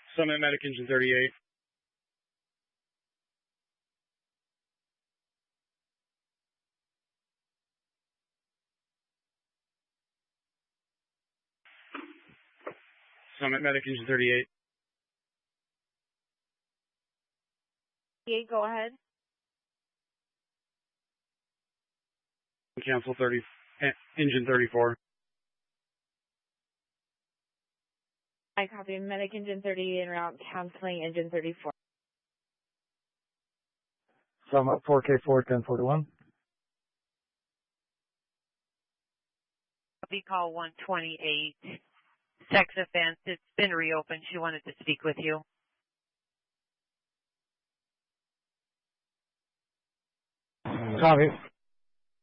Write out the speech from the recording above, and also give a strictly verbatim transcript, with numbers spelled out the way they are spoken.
Summit Medic Engine thirty-eight. Summit Medic Engine thirty-eight. Go ahead. Cancel thirty, Engine thirty-four. I copy Medic Engine thirty-eight en route, canceling Engine thirty-four. Summit four K four ten forty-one. Copy call one twenty-eight. Sex offense. It's been reopened. She wanted to speak with you. Copy.